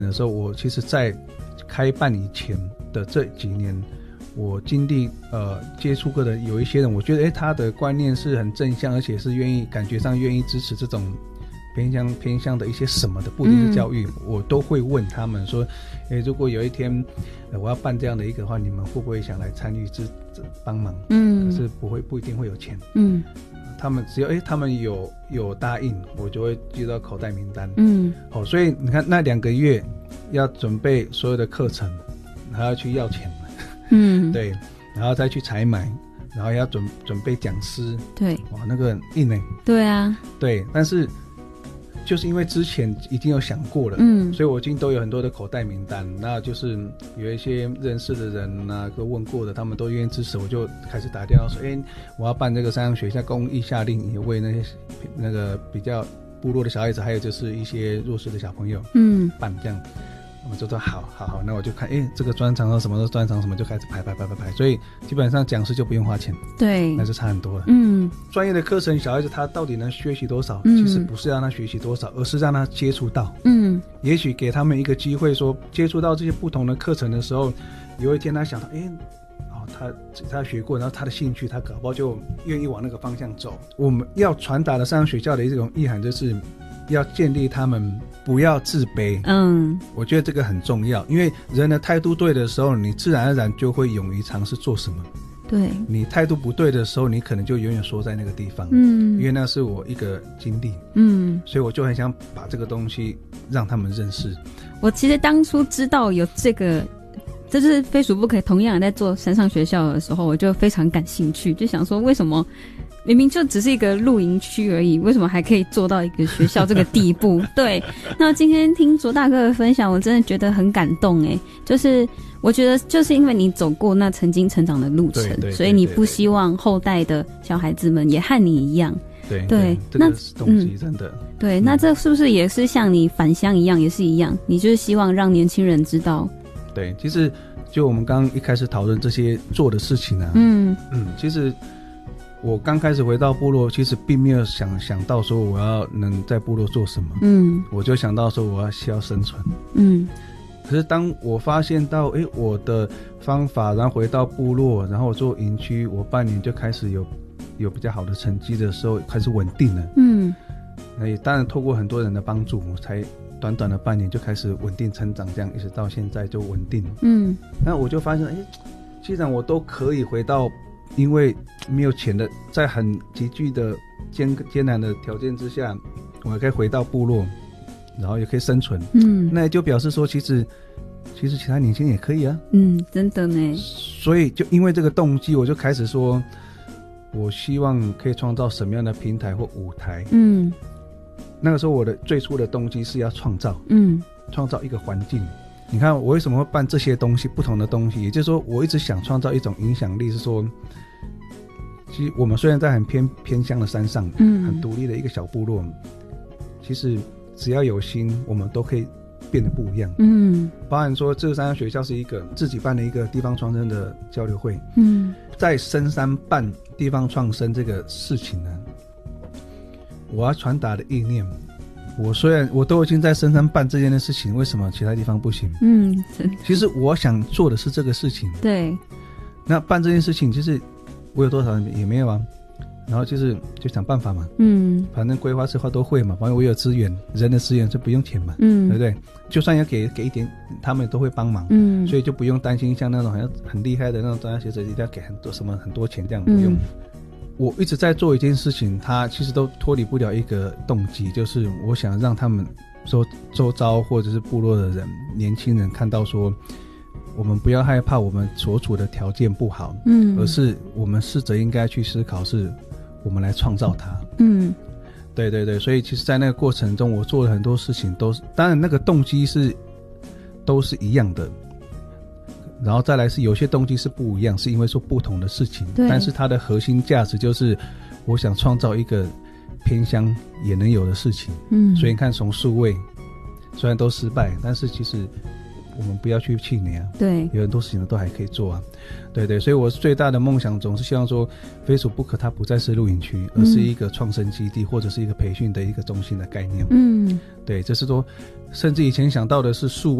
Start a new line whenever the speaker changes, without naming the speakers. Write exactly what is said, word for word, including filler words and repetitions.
的时候，我其实在开办以前的这几年，我经历呃接触过的有一些人，我觉得哎他的观念是很正向，而且是愿意感觉上愿意支持这种偏向偏向的一些什么的，不一定是教育、嗯、我都会问他们说，哎如果有一天、呃、我要办这样的一个的话，你们会不会想来参与支帮忙？嗯，可是不会不一定会有钱。嗯，他们只有哎他们有有答应，我就会寄到口袋名单。嗯，好、哦，所以你看那两个月要准备所有的课程，还要去要钱。嗯，对，然后再去采买，然后要准准备讲师。对，哇，那个很硬欸。
对啊，
对，但是就是因为之前已经有想过了，嗯，所以我已经都有很多的口袋名单，那就是有一些认识的人啊，都问过的，他们都愿意支持，我就开始打电话说，哎、欸，我要办这个山上学校公益夏令营，为那些那个比较部落的小孩子，还有就是一些弱势的小朋友，嗯，办这样。我就说好好好，那我就看，哎，这个专长和什么的专长什么就开始排排排排排，所以基本上讲师就不用花钱，
对，
那就差很多了。嗯，专业的课程，小孩子他到底能学习多少？嗯、其实不是让他学习多少，而是让他接触到。嗯，也许给他们一个机会说，接触到这些不同的课程的时候，有一天他想到，哎。哦、他他学过，然后他的兴趣，他搞不好就愿意往那个方向走。我们要传达的上学校的一种意涵，就是要建立他们不要自卑。嗯，我觉得这个很重要，因为人的态度对的时候，你自然而然就会勇于尝试做什么。对，你态度不对的时候，你可能就永远缩在那个地方。嗯，因为那是我一个经历。嗯，所以我就很想把这个东西让他们认识。
我其实当初知道有这个。这就是非属不可同样在做山上学校的时候，我就非常感兴趣，就想说为什么明明就只是一个露营区而已，为什么还可以做到一个学校这个地步？对，那今天听卓大哥的分享，我真的觉得很感动诶，就是我觉得就是因为你走过那曾经成长的路程，对对对对，所以你不希望后代的小孩子们也和你一样。
对对，那这个是动机真的、嗯、
对，那这是不是也是像你返乡一样，也是一样，你就是希望让年轻人知道。
对，其实就我们刚刚一开始讨论这些做的事情啊，嗯嗯，其实我刚开始回到部落，其实并没有想想到说我要能在部落做什么，嗯，我就想到说我要需要生存，嗯，可是当我发现到，哎，我的方法，然后回到部落，然后我做营区，我半年就开始有有比较好的成绩的时候，开始稳定了，嗯，那也当然透过很多人的帮助，我才。短短的半年就开始稳定成长，这样一直到现在就稳定。嗯，那我就发现，哎，既然我都可以回到，因为没有钱的，在很急剧的艰艰难的条件之下，我可以回到部落，然后也可以生存。嗯，那也就表示说，其实其实其他年轻人也可以啊。
嗯，真的呢。
所以就因为这个动机，我就开始说，我希望可以创造什么样的平台或舞台。嗯。那个时候我的最初的动机是要创造，嗯，创造一个环境。你看我为什么会办这些东西，不同的东西，也就是说我一直想创造一种影响力，是说其实我们虽然在很偏偏乡的山上，嗯，很独立的一个小部落，其实只要有心，我们都可以变得不一样。嗯，包含说这个山上学校是一个自己办的一个地方创生的交流会，嗯，在深山办地方创生这个事情呢，我要传达的意念，我虽然我都已经在深山办这件的事情，为什么其他地方不行？嗯，其实我想做的是这个事情。对，那办这件事情，其实我有多少人也没有啊。然后就是就想办法嘛，嗯，反正规划策划都会嘛，反正我有资源，人的资源就不用钱嘛，嗯，对不对？就算要给给一点，他们都会帮忙，嗯，所以就不用担心像那种好像很厉害的那种专家学者一定要给很多什么很多钱这样，不用。嗯，我一直在做一件事情，它其实都脱离不了一个动机，就是我想让他们说周遭或者是部落的人，年轻人看到说，我们不要害怕我们所处的条件不好，嗯，而是我们试着应该去思考，是我们来创造它。嗯，对对对，所以其实在那个过程中，我做了很多事情，都是当然那个动机是都是一样的。然后再来是有些动机是不一样，是因为说不同的事情，但是它的核心价值就是我想创造一个偏乡也能有的事情。嗯，所以你看从数位虽然都失败，但是其实我们不要去气馁啊，
对，
有很多事情都还可以做啊，对对，所以我最大的梦想总是希望说Facebook 它不再是露营区，而是一个创生基地、嗯、或者是一个培训的一个中心的概念。嗯，对，就是说甚至以前想到的是数